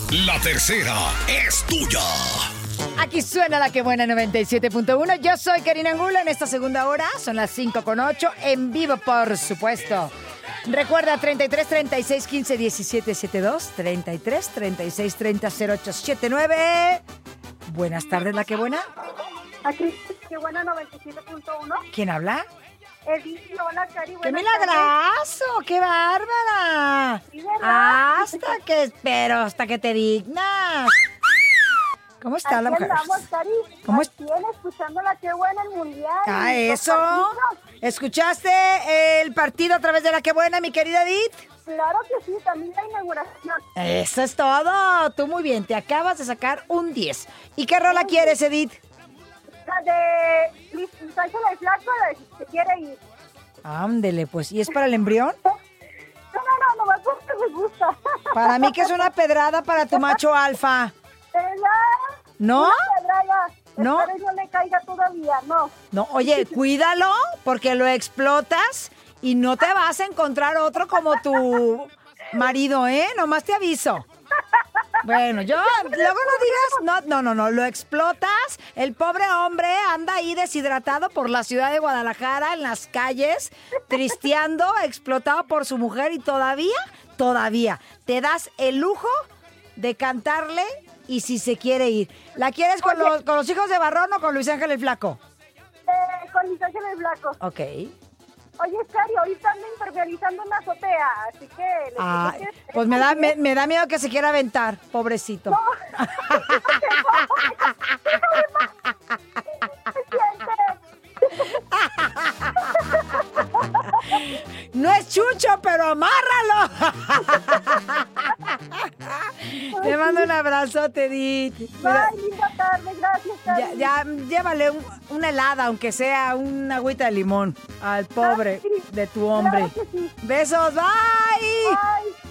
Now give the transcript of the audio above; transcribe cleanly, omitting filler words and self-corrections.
La tercera es tuya. Aquí suena La Que Buena 97.1. Yo soy Karina Angulo. En esta segunda hora son las 5:08. En vivo, por supuesto. Recuerda 33 36 15 17 72. 33 36 30 08 79. Buenas tardes, La Que Buena. Aquí, Que Buena 97.1. ¿Quién habla? Edith, hola, Cari. ¡Qué buenas milagrazo! ¡Qué bárbara! Sí, ¿verdad? Hasta que te dignas. ¿Cómo está la Aquí mujer? andamos, Cari. ¿Cómo es? Aquí escuchando La Que Buena el mundial. Ah, y los eso. partidos. ¿Escuchaste el partido a través de La Que Buena, mi querida Edith? Claro que sí, también la inauguración. Eso es todo. Tú muy bien, te acabas de sacar un 10. ¿Y qué rola quieres, Edith? La de Luis Ángel el Flaco, la de Si Se Quiere Ir. Ándele, pues. ¿Y es para el embrión? No, nomás porque me gusta. Para mí que es una pedrada para tu macho alfa. ¿Verdad? ¿No? Una pedrada. ¿No? Espero y no le caiga todavía, no. No, oye, cuídalo porque lo explotas y no te vas a encontrar otro como tu marido, ¿eh? Nomás te aviso. Bueno, luego no digas, no, lo explotas. El pobre hombre anda ahí deshidratado por la ciudad de Guadalajara, en las calles, tristeando, explotado por su mujer y todavía, te das el lujo de cantarle y si se quiere ir. ¿La quieres con los hijos de Barrón o con Luis Ángel el Flaco? Con Luis Ángel el Flaco. Ok. Oye, Cari, ahorita ando impermeabilizando una azotea, así que... Pues me da miedo que se quiera aventar, pobrecito. No. No es Chucho, pero amárralo. Te mando un abrazote, Edith. Ay, linda tarde, gracias, Cari. Ya, llévale una helada, aunque sea una agüita de limón, al pobre Ay, sí. de tu hombre. Claro que sí. Besos, bye. Ay.